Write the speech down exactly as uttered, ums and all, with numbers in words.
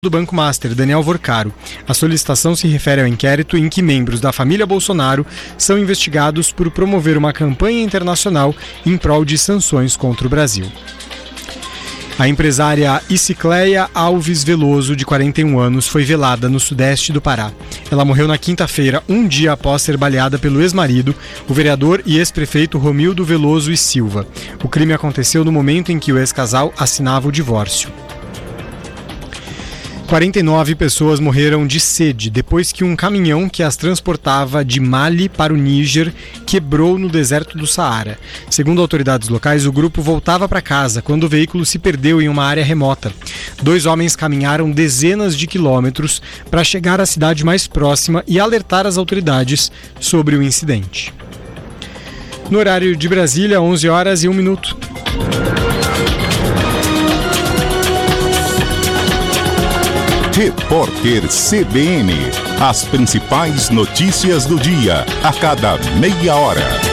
do Banco Master, Daniel Vorcaro. A solicitação se refere ao inquérito em que membros da família Bolsonaro são investigados por promover uma campanha internacional em prol de sanções contra o Brasil. A empresária Isicleia Alves Veloso, de quarenta e um anos, foi velada no sudeste do Pará. Ela morreu na quinta-feira, um dia após ser baleada pelo ex-marido, o vereador e ex-prefeito Romildo Veloso e Silva. O crime aconteceu no momento em que o ex-casal assinava o divórcio. quarenta e nove pessoas morreram de sede depois que um caminhão que as transportava de Mali para o Níger quebrou no deserto do Saara. Segundo autoridades locais, o grupo voltava para casa quando o veículo se perdeu em uma área remota. Dois homens caminharam dezenas de quilômetros para chegar à cidade mais próxima e alertar as autoridades sobre o incidente. No horário de Brasília, onze horas e um minuto. Repórter C B N. As principais notícias do dia, a cada meia hora.